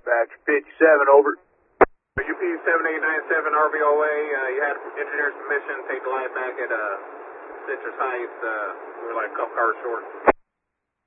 Dispatch 57, over. UP 7897 RVOA, you had engineer's permission, take the light back at Citrus Heights. We were like a couple cars short.